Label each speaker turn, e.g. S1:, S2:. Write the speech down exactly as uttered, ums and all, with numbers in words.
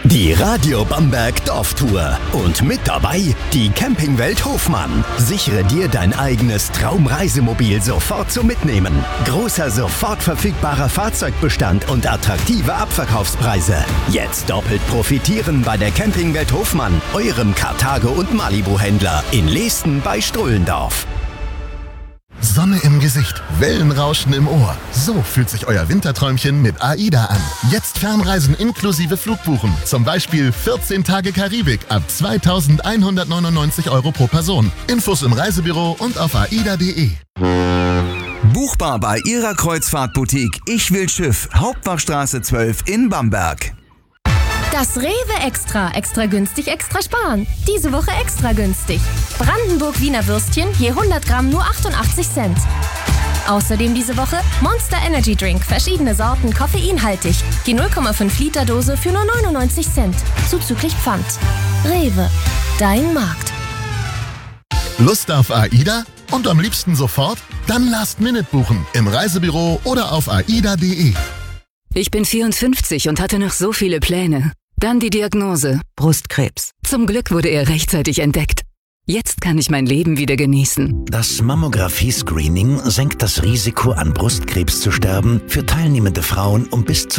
S1: Die Radio Bamberg Dorftour und mit dabei die Campingwelt Hofmann. Sichere dir dein eigenes Traumreisemobil sofort zum Mitnehmen. Großer sofort verfügbarer Fahrzeugbestand und attraktive Abverkaufspreise. Jetzt doppelt profitieren bei der Campingwelt Hofmann, eurem Karthago- und Malibu-Händler in Leesten bei Strullendorf.
S2: Sonne im Gesicht, Wellenrauschen im Ohr. So fühlt sich euer Winterträumchen mit AIDA an. Jetzt Fernreisen inklusive Flugbuchen. Zum Beispiel vierzehn Tage Karibik ab zweitausendeinhundertneunundneunzig Euro pro Person. Infos im Reisebüro und auf aida punkt de.
S3: Buchbar bei Ihrer Kreuzfahrtboutique Ich will Schiff, Hauptwachtstraße zwölf in Bamberg.
S4: Das Rewe Extra. Extra günstig, extra sparen. Diese Woche extra günstig. Brandenburg Wiener Würstchen, je hundert Gramm nur achtundachtzig Cent. Außerdem diese Woche Monster Energy Drink, verschiedene Sorten, koffeinhaltig. Die null Komma fünf Liter Dose für nur neunundneunzig Cent. Zuzüglich Pfand. Rewe. Dein Markt.
S2: Lust auf AIDA? Und am liebsten sofort? Dann Last Minute buchen. Im Reisebüro oder auf aida punkt de.
S5: Ich bin vierundfünfzig und hatte noch so viele Pläne. Dann die Diagnose: Brustkrebs. Zum Glück wurde er rechtzeitig entdeckt. Jetzt kann ich mein Leben wieder genießen.
S6: Das Mammographie-Screening senkt das Risiko, an Brustkrebs zu sterben, für teilnehmende Frauen um bis zu